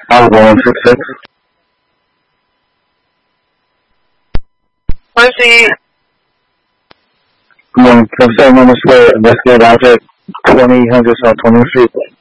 166. 1C. Good morning. Can I say number square, investigative object 2000 South 20th Street.